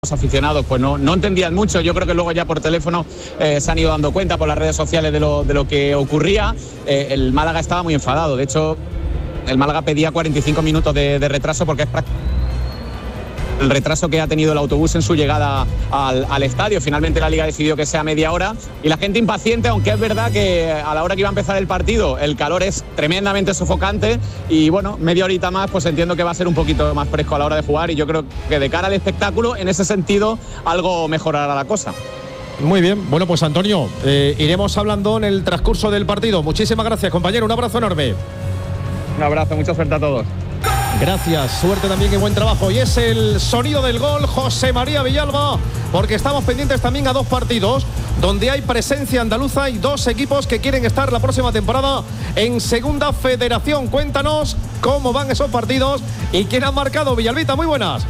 Los aficionados pues no entendían mucho. Yo creo que luego ya por teléfono se han ido dando cuenta por las redes sociales de lo que ocurría. El Málaga estaba muy enfadado. De hecho, el Málaga pedía 45 minutos de retraso porque es el retraso que ha tenido el autobús en su llegada al estadio. Finalmente la Liga decidió que sea media hora y la gente impaciente, aunque es verdad que a la hora que iba a empezar el partido el calor es tremendamente sofocante y bueno, media horita más pues entiendo que va a ser un poquito más fresco a la hora de jugar y yo creo que de cara al espectáculo en ese sentido algo mejorará la cosa. Muy bien, bueno pues Antonio, iremos hablando en el transcurso del partido. Muchísimas gracias, compañero, un abrazo enorme. Un abrazo, mucha suerte a todos. Gracias, suerte también y buen trabajo. Y es el sonido del gol, José María Villalba, porque estamos pendientes también a dos partidos donde hay presencia andaluza y dos equipos que quieren estar la próxima temporada en Segunda Federación. Cuéntanos cómo van esos partidos y quién ha marcado. Villalbita, muy buenas.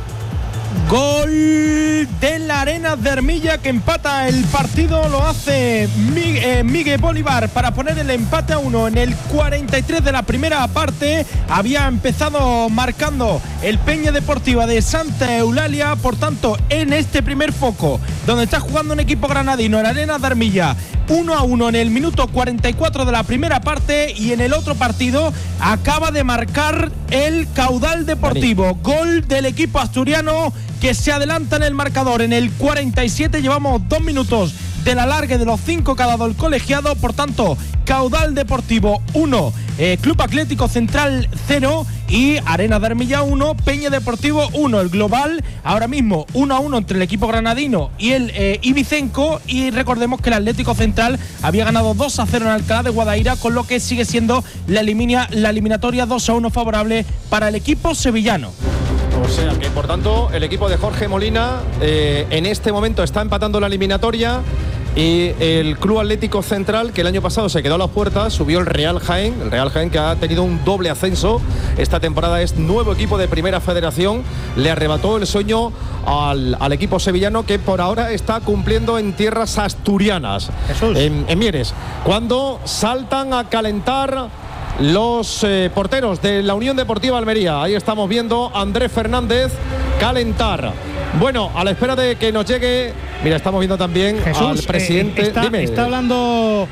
Gol de la Arenas de Armilla que empata el partido, lo hace Miguel Bolívar para poner el empate a 1 en el 43 de la primera parte. Había empezado marcando el Peña Deportiva de Santa Eulalia, por tanto en este primer foco donde está jugando un equipo granadino, el Arenas de Armilla, 1-1 en el minuto 44 de la primera parte, y en el otro partido acaba de marcar el Caudal Deportivo. Gol del equipo asturiano que se adelanta en el marcador en el 47. Llevamos 2 minutos del alargue de los 5 que ha dado el colegiado. Por tanto, Caudal Deportivo 1, Club Atlético Central 0 y Arenas de Armilla 1, Peña Deportivo 1. El global ahora mismo 1-1 entre el equipo granadino y el Ibicenco, y recordemos que el Atlético Central había ganado 2-0 en Alcalá de Guadaira, con lo que sigue siendo la eliminatoria 2-1 favorable para el equipo sevillano. O sea que, por tanto, el equipo de Jorge Molina en este momento está empatando la eliminatoria, y el Club Atlético Central, que el año pasado se quedó a las puertas, subió el Real Jaén que ha tenido un doble ascenso esta temporada, es nuevo equipo de Primera Federación, le arrebató el sueño al equipo sevillano, que por ahora está cumpliendo en tierras asturianas, en Mieres, cuando saltan a calentar los porteros de la Unión Deportiva Almería. Ahí estamos viendo a Andrés Fernández calentar. Bueno, a la espera de que nos llegue, mira, estamos viendo también al presidente. Está hablando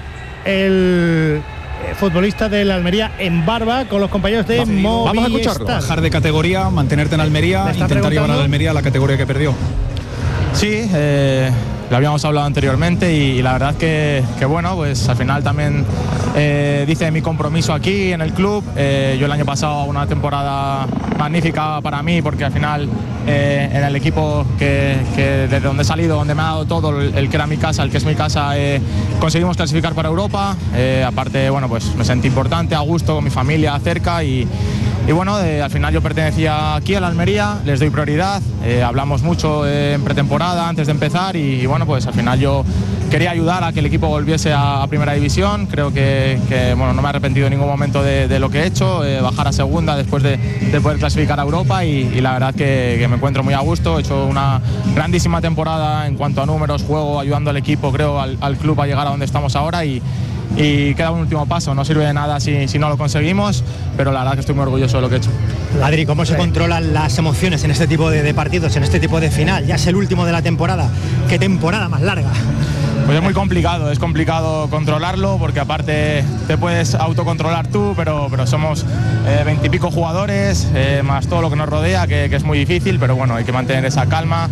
el futbolista de la Almería en barba con los compañeros de Movistar. Vamos a escucharlo. Bajar de categoría, mantenerte en Almería, intentar llevar a la Almería a la categoría que perdió. Sí, lo habíamos hablado anteriormente y la verdad que bueno, pues al final también dice mi compromiso aquí en el club. Yo el año pasado una temporada magnífica para mí, porque al final en el equipo que desde donde he salido, donde me ha dado todo, el que era mi casa, el que es mi casa, conseguimos clasificar para Europa. Aparte, bueno, pues me sentí importante, a gusto, con mi familia cerca y bueno, al final yo pertenecía aquí a la Almería, les doy prioridad, hablamos mucho en pretemporada antes de empezar y bueno, pues al final yo quería ayudar a que el equipo volviese a Primera División. Creo que bueno, no me he arrepentido en ningún momento de lo que he hecho, bajar a Segunda después de poder clasificar a Europa y la verdad que me encuentro muy a gusto. He hecho una grandísima temporada en cuanto a números, juego, ayudando al equipo, creo, al club a llegar a donde estamos ahora y queda un último paso. No sirve de nada si no lo conseguimos, pero la verdad que estoy muy orgulloso de lo que he hecho. Adri, ¿cómo se controlan las emociones en este tipo de partidos, en este tipo de final? Ya es el último de la temporada. ¿Qué temporada más larga? Pues es muy complicado, es complicado controlarlo, porque aparte te puedes autocontrolar tú, pero somos 20 y pico jugadores, más todo lo que nos rodea, que es muy difícil, pero bueno, hay que mantener esa calma.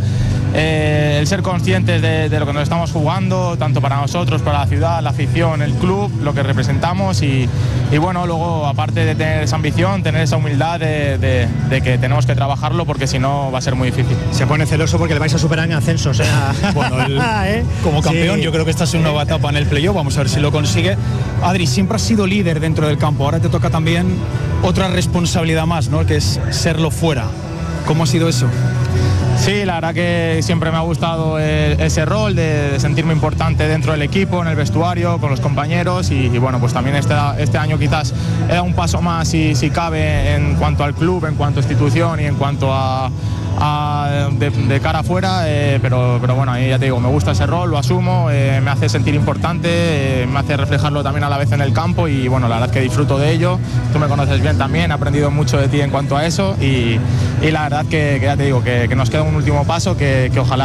El ser conscientes de lo que nos estamos jugando, tanto para nosotros, para la ciudad, la afición, el club, lo que representamos y bueno, luego aparte de tener esa ambición, tener esa humildad de que tenemos que trabajarlo, porque si no va a ser muy difícil. Se pone celoso porque le vais a superar en ascenso, o sea... Bueno, como campeón, sí. Yo creo que esta es una nueva etapa en el playoff, vamos a ver si lo consigue. Adri, siempre has sido líder dentro del campo, ahora te toca también otra responsabilidad más, ¿no? Que es serlo fuera. ¿Cómo ha sido eso? Sí, la verdad que siempre me ha gustado ese rol de sentirme importante dentro del equipo, en el vestuario, con los compañeros y bueno, pues también este año quizás he dado un paso más si cabe en cuanto al club, en cuanto a institución y en cuanto a de cara afuera, pero bueno, ahí ya te digo, me gusta ese rol, lo asumo, me hace sentir importante, me hace reflejarlo también a la vez en el campo y bueno, la verdad que disfruto de ello. Tú me conoces bien también, he aprendido mucho de ti en cuanto a eso y la verdad que ya te digo, que nos queda un último paso que ojalá